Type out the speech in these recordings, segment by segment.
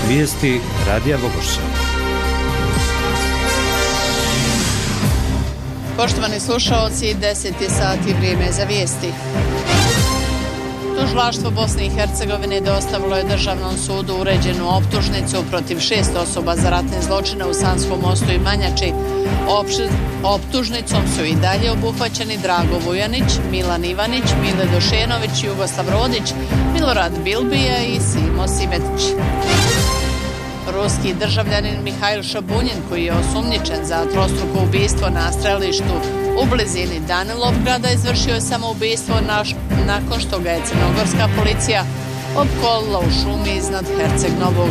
Vijesti Radija Vogošća. Poštovani slušaoci, 10 sati, vrijeme za vijesti. Tužilaštvo Bosne i Hercegovine dostavilo je Državnom sudu uređenu optužnicu protiv 6 osoba za ratne zločine u Sanskom Mostu i Manjači. Optužnicom su i dalje obuhvaćeni Drago Vujanić, Milan Ivanić, Mile Došenović, Jugoslav Rodić, Milorad Bilbija i Simo Simetić. Ruski državljanin Mihajl Šabunjin, koji je osumnjičen za trostruko ubistvo na strelištu u blizini Danilovgrada, izvršio je samoubistvo nakon što ga je crnogorska policija opkolila u šumi iznad Herceg Novog.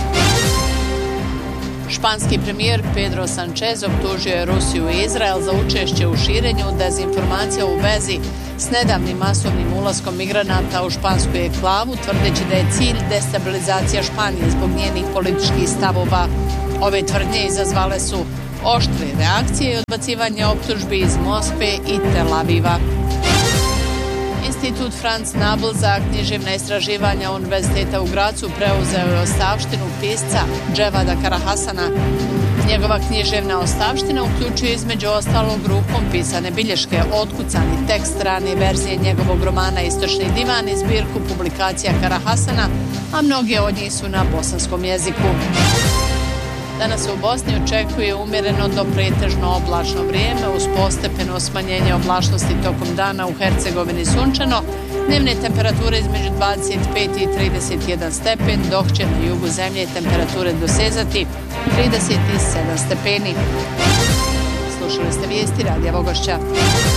Španski premijer Pedro Sanchez optužio je Rusiju i Izrael za učešće u širenju dezinformacija u vezi s nedavnim masovnim ulaskom migranata u špansku enklavu, tvrdeći da je cilj destabilizacija Španije zbog njenih političkih stavova. Ove tvrdnje izazvale su oštre reakcije i odbacivanje optužbi iz Moskve i Tel Aviva. Institut Franz Nabl za književna istraživanja Univerziteta u Gracu preuzeo je ostavštinu pisca Dževada Karahasana. Njegova književna ostavština uključuje između ostalog grupom pisane bilješke, otkucani tekst, rane verzije njegovog romana Istočni divan i zbirku publikacija Karahasana, a mnoge od njih su na bosanskom jeziku. Danas se u Bosni očekuje umjereno do pretežno oblačno vrijeme uz postepeno smanjenje oblačnosti tokom dana, u Hercegovini sunčano, dnevne temperature između 25 i 31 stepen, dok će na jugu zemlje temperature dosezati 37 stepeni. Slušali ste vijesti Radija Vogošća.